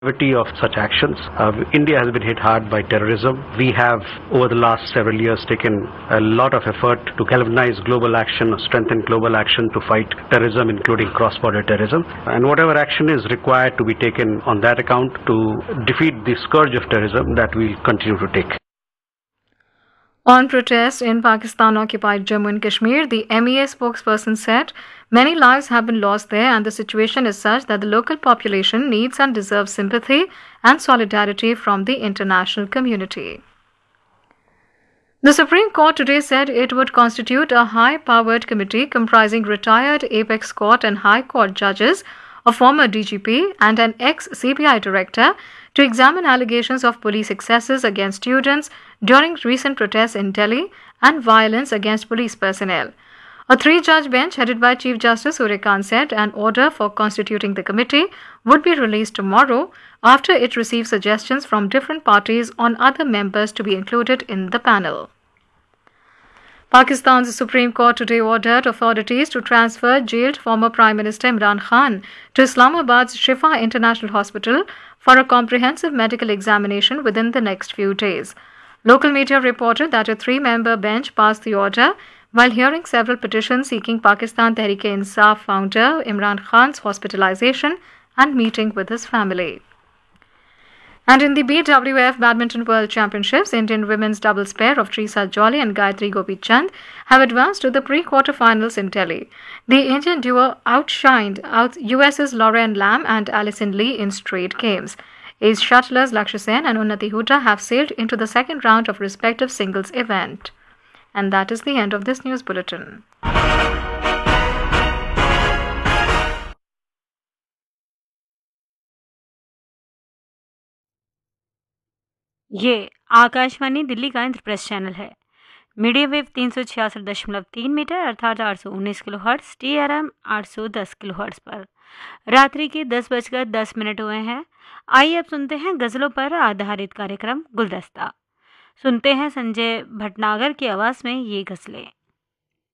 gravity of such actions. India has been hit hard by terrorism. We have, over the last several years, taken a lot of effort to galvanize global action, strengthen global action to fight terrorism, including cross-border terrorism. And whatever action is required to be taken on that account to defeat the scourge of terrorism, that we'll continue to take. On protest in Pakistan-occupied Jammu and Kashmir, the MEA spokesperson said many lives have been lost there and the situation is such that the local population needs and deserves sympathy and solidarity from the international community. The Supreme Court today said it would constitute a high-powered committee comprising retired Apex Court and High Court judges, a former DGP and an ex-CBI director to examine allegations of police excesses against students during recent protests in Delhi and violence against police personnel. A three-judge bench headed by Chief Justice Surya Kant said an order for constituting the committee would be released tomorrow after it received suggestions from different parties on other members to be included in the panel. Pakistan's Supreme Court today ordered authorities to transfer jailed former Prime Minister Imran Khan to Islamabad's Shifa International Hospital for a comprehensive medical examination within the next few days. Local media reported that a three-member bench passed the order while hearing several petitions seeking Pakistan Tehreek-e-Insaf founder Imran Khan's hospitalization and meeting with his family. And in the BWF Badminton World Championships, Indian women's doubles pair of Trisa Jolly and Gayatri Gopichand have advanced to the pre-quarterfinals in Delhi. The Indian duo outshined US's Lauren Lam and Alison Lee in straight games. Ace shuttlers Lakshya Sen and Unnati Huda have sailed into the second round of respective singles event. And that is the end of this news bulletin. ये आकाशवाणी दिल्ली का Indraprastha channel है। Medium wave 366.3 metre अर्थात 819 kilohertz, TRM 810 kilohertz पर रात्रि के 10:10 हुए हैं। आइए अब सुनते हैं गज़लों पर आधारित कार्यक्रम गुलदस्ता। सुनते हैं संजय भटनागर की आवाज़ में ये गज़लें।